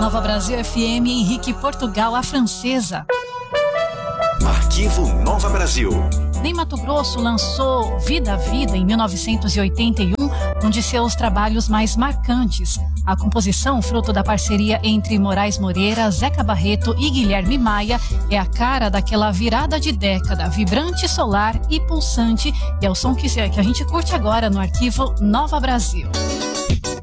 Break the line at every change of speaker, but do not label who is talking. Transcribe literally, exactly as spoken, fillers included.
Nova Brasil F M, Henrique Portugal, a francesa.
Arquivo Nova Brasil.
Ney Matogrosso lançou Vida a Vida em mil novecentos e oitenta e um, um de seus trabalhos mais marcantes. A composição, fruto da parceria entre Moraes Moreira, Zeca Barreto e Guilherme Maia, é a cara daquela virada de década, vibrante, solar e pulsante, e é o som que, que a gente curte agora no Arquivo Nova Brasil.